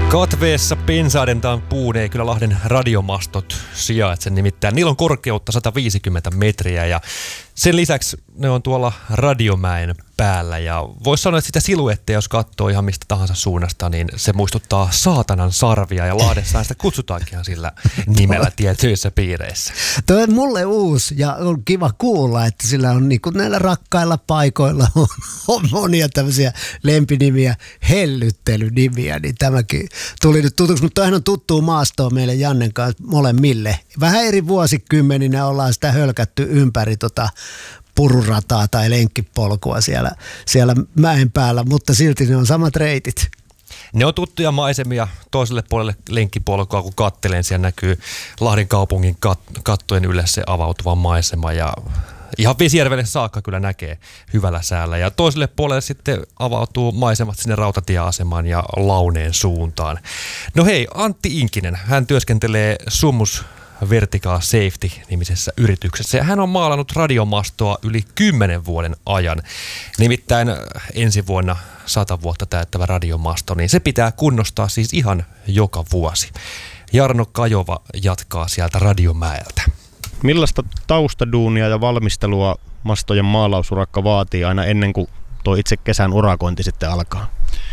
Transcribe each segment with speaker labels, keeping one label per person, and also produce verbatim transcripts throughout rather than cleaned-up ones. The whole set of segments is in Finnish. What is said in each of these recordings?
Speaker 1: Katveessa pensaadentaan puun ei kyllä Lahden radiomastot sijaitse, nimittäin niillä on korkeutta sata viisikymmentä metriä ja sen lisäksi ne on tuolla Radiomäen päällä ja voisi sanoa, että sitä siluettia, jos katsoo ihan mistä tahansa suunnasta, niin se muistuttaa saatanan sarvia ja Lahdessaan sitä kutsutaankin sillä nimellä tietyissä piireissä.
Speaker 2: Tuo on mulle uusi ja on kiva kuulla, että sillä on niin kuin näillä rakkailla paikoilla on, on monia tämmöisiä lempinimiä, hellyttelynimiä, niin tämäkin tuli nyt tutuksi, mutta toihan on tuttua maastoa meille Jannen kanssa molemmille. Vähän eri vuosikymmeninä ollaan sitä hölkätty ympäri tota pururataa tai lenkkipolkua siellä, siellä mäen päällä, mutta silti ne on samat reitit.
Speaker 1: Ne on tuttuja maisemia toiselle puolelle lenkkipolkua, kun katselen, siellä näkyy Lahden kaupungin kat- kattojen ylle se avautuva maisema ja ihan Vesijärvelle saakka kyllä näkee hyvällä säällä. Ja toiselle puolelle sitten avautuu maisemat sinne rautatieasemaan ja Launeen suuntaan. No hei, Antti Inkinen, hän työskentelee Summus Vertical Safety-nimisessä yrityksessä ja hän on maalannut radiomastoa yli kymmenen vuoden ajan. Nimittäin ensi vuonna sata vuotta täyttävä radiomasto, niin se pitää kunnostaa siis ihan joka vuosi. Jarno Kajova jatkaa sieltä Radiomäeltä.
Speaker 3: Millaista taustaduunia ja valmistelua mastojen maalausurakka vaatii aina ennen kuin tuo itse kesän urakointi sitten alkaa?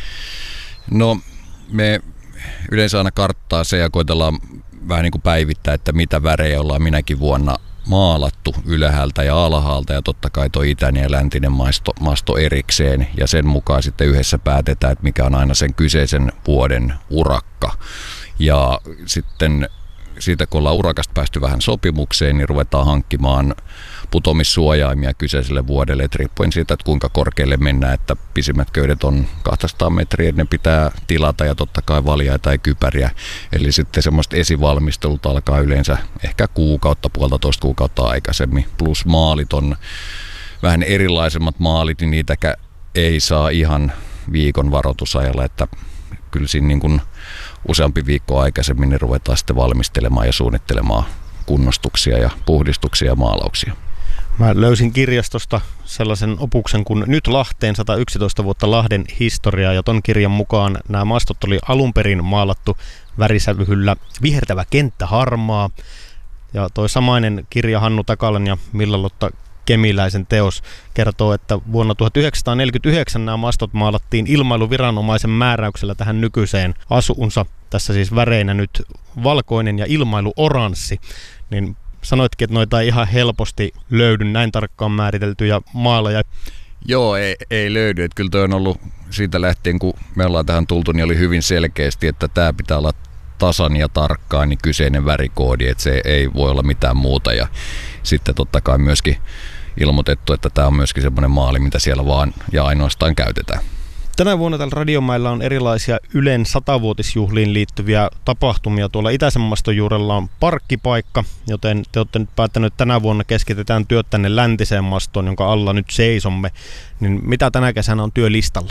Speaker 4: No me yleensä aina karttaa se ja koitellaan vähän niin kuin päivittää, että mitä värejä ollaan minäkin vuonna maalattu ylhäältä ja alhaalta ja totta kai tuo itäinen ja läntinen masto, masto erikseen ja sen mukaan sitten yhdessä päätetään, että mikä on aina sen kyseisen vuoden urakka ja sitten siitä kun ollaan urakasta päästy vähän sopimukseen, niin ruvetaan hankkimaan putomissuojaimia kyseiselle vuodelle, että riippuen siitä, että kuinka korkealle mennään, että pisimmät köydet on kaksisataa metriä, ne pitää tilata ja totta kai valjaita ja kypäriä. Eli sitten semmoista esivalmistelut alkaa yleensä ehkä kuukautta, puolitoista kuukautta aikaisemmin, plus maalit on vähän erilaisemmat maalit, niin niitäkään ei saa ihan viikon varoitusajalla, että kyllä siinä niin kuin useampi viikko aikaisemmin niin ruvetaan sitten valmistelemaan ja suunnittelemaan kunnostuksia ja puhdistuksia ja maalauksia.
Speaker 3: Mä löysin kirjastosta sellaisen opuksen kuin Nyt Lahteen sata yksitoista vuotta Lahden historiaa ja ton kirjan mukaan nämä mastot oli alun perin maalattu värisävyhyllä vihertävä kenttä harmaa. Ja toi samainen kirja Hannu Takalan ja Milla-Lotta Kemiläisen teos kertoo, että vuonna tuhatyhdeksänsataaneljäkymmentäyhdeksän nämä mastot maalattiin ilmailuviranomaisen määräyksellä tähän nykyiseen asuunsa. Tässä siis väreinä nyt valkoinen ja ilmailu oranssi. Niin sanoitkin, että noita ei ihan helposti löydy näin tarkkaan määriteltyjä maaleja.
Speaker 4: Joo, ei, ei löydy. Että kyllä toi on ollut siitä lähtien, kun me ollaan tähän tultu, niin oli hyvin selkeästi, että tämä pitää olla tasan ja tarkkaan niin kyseinen värikoodi, että se ei voi olla mitään muuta. Ja sitten totta kai myöskin ilmoitettu, että tämä on myöskin semmoinen maali, mitä siellä vaan ja ainoastaan käytetään.
Speaker 3: Tänä vuonna tällä Radiomäellä on erilaisia Ylen satavuotisjuhliin liittyviä tapahtumia. Tuolla itäisen maston juurella on parkkipaikka, joten te olette nyt päättäneet, että tänä vuonna keskitetään työt tänne läntiseen mastoon, jonka alla nyt seisomme. Niin mitä tänä kesänä on työlistalla?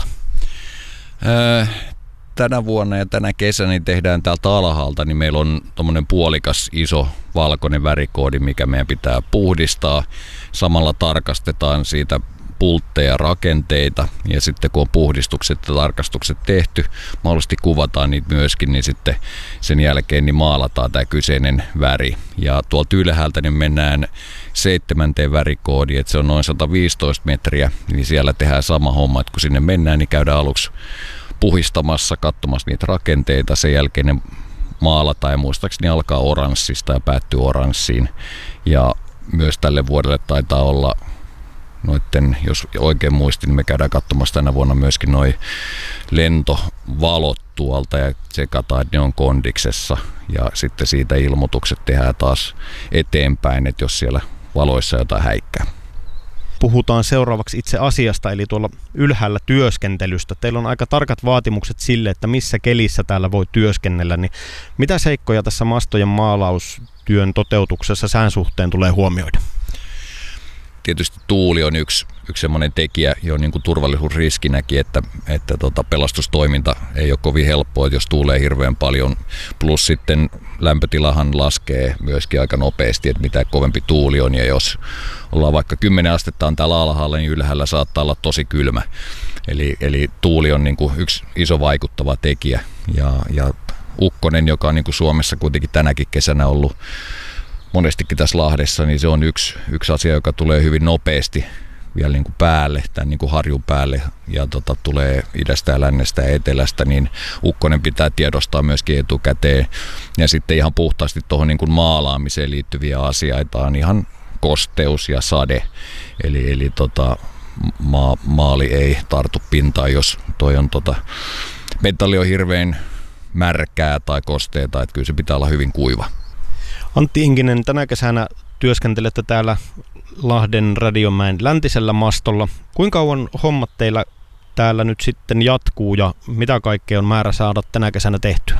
Speaker 4: Äh, tänä vuonna ja tänä kesänä niin tehdään täältä alhaalta, niin meillä on tommonen puolikas iso valkoinen värikoodi, mikä meidän pitää puhdistaa. Samalla tarkastetaan siitä pultteja, rakenteita ja sitten kun on puhdistukset ja tarkastukset tehty, mahdollisesti kuvataan niitä myöskin, niin sitten sen jälkeen niin maalataan tämä kyseinen väri. Ja tuolta ylhäältä niin mennään seitsemänteen värikoodiin, että se on noin sata viisitoista metriä, niin siellä tehdään sama homma, että kun sinne mennään, niin käydään aluksi puhistamassa, katsomassa niitä rakenteita, sen jälkeen ne maalataan ja muistaakseni alkaa oranssista ja päättyy oranssiin. Ja myös tälle vuodelle taitaa olla noitten, jos oikein muistin, niin me käydään katsomassa tänä vuonna myöskin noi lentovalot tuolta ja tsekataan, että ne on kondiksessa ja sitten siitä ilmoitukset tehdään taas eteenpäin, että jos siellä valoissa jotain häikkää.
Speaker 3: Puhutaan seuraavaksi itse asiasta, eli tuolla ylhäällä työskentelystä. Teillä on aika tarkat vaatimukset sille, että missä kelissä täällä voi työskennellä. Niin mitä seikkoja tässä mastojen maalaustyön toteutuksessa sään suhteen tulee huomioida?
Speaker 4: Tietysti tuuli on yksi, yksi semmoinen tekijä jo niin kuin turvallisuusriskinäkin, että, että tota pelastustoiminta ei ole kovin helppoa, jos tuulee hirveän paljon. Plus sitten lämpötilahan laskee myöskin aika nopeasti, että mitä kovempi tuuli on. Ja jos ollaan vaikka kymmenen astetta on täällä alhaalla, niin ylhäällä saattaa olla tosi kylmä. Eli, eli tuuli on niin kuin yksi iso vaikuttava tekijä. Ja, ja ukkonen, joka on niin kuin Suomessa kuitenkin tänäkin kesänä ollut monestikin tässä Lahdessa, niin se on yksi, yksi asia, joka tulee hyvin nopeasti vielä niin kuin päälle, tämän niin kuin harjun päälle, ja tota, tulee idästä ja lännestä ja etelästä, niin ukkonen pitää tiedostaa myöskin etukäteen. Ja sitten ihan puhtaasti tuohon niin kuin maalaamiseen liittyviä asioita on ihan kosteus ja sade. Eli, eli tota, maa, maali ei tartu pintaan, jos toi on tota, metalli on hirveän märkää tai kosteeta, että kyllä se pitää olla hyvin kuiva.
Speaker 3: Antti Inkinen, tänä kesänä työskentelette täällä Lahden Radiomäen läntisellä mastolla. Kuinka kauan hommat teillä täällä nyt sitten jatkuu ja mitä kaikkea on määrä saada tänä kesänä tehtyä?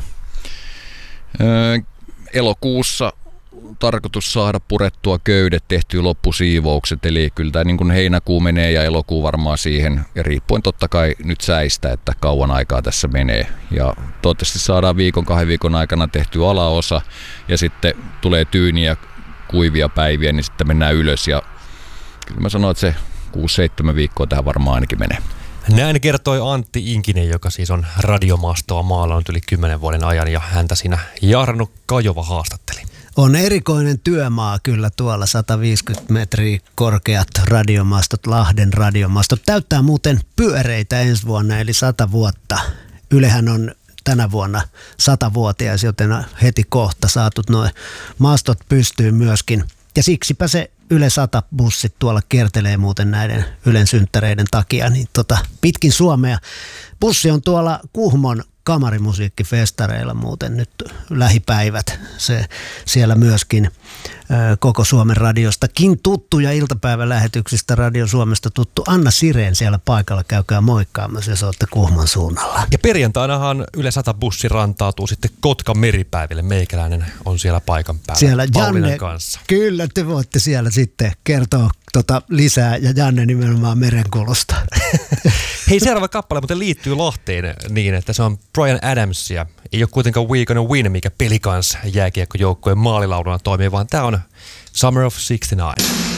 Speaker 4: Öö, elokuussa tarkoitus saada purettua köydet, tehtyä loppusiivoukset, eli kyllä tämä niin kuin heinäkuu menee ja elokuu varmaan siihen, ja riippuen totta kai nyt säistä, että kauan aikaa tässä menee. Ja toivottavasti saadaan viikon, kahden viikon aikana tehty alaosa, ja sitten tulee tyyniä, kuivia päiviä, niin sitten mennään ylös, ja kyllä mä sanon, että se kuusi seitsemän viikkoa tähän varmaan ainakin menee.
Speaker 1: Näin kertoi Antti Inkinen, joka siis on radiomastoa maalannut yli kymmenen vuoden ajan, ja häntä siinä Jarno Kajova haastatteli.
Speaker 2: On erikoinen työmaa kyllä tuolla, sata viisikymmentä metriä korkeat radiomastot, Lahden radiomastot. Täyttää muuten pyöreitä ensi vuonna, eli sata vuotta. Ylehän on tänä vuonna satavuotias, joten heti kohta saatut nuo mastot pystyy myöskin. Ja siksipä se Yle sata bussit tuolla kiertelee muuten näiden Ylen synttäreiden takia, niin tota, pitkin Suomea. Bussi on tuolla Kuhmon kamarimusiikkifestareilla muuten nyt lähipäivät. Se siellä myöskin ö, koko Suomen radiostakin tuttu ja iltapäivälähetyksistä Radio Suomesta tuttu Anna Sireen siellä paikalla. Käykää moikkaamassa, jos olette Kuhmon suunnalla.
Speaker 1: Ja perjantainahan Yle sata bussi rantautuu sitten Kotkan meripäiville. Meikäläinen on siellä paikan päällä
Speaker 2: siellä
Speaker 1: Pauliinan
Speaker 2: Janne,
Speaker 1: kanssa.
Speaker 2: Kyllä, te voitte siellä sitten kertoa tota lisää ja Janne nimenomaan merenkulusta.
Speaker 1: Hei, seuraava kappale muuten liittyy Lahteen niin, että se on Bryan Adamsia. Ei ole kuitenkaan We Gonna Win, mikä Pelicans jääkiekkojoukkojen maalilauluna toimii, vaan tämä on Summer of sixty-nine.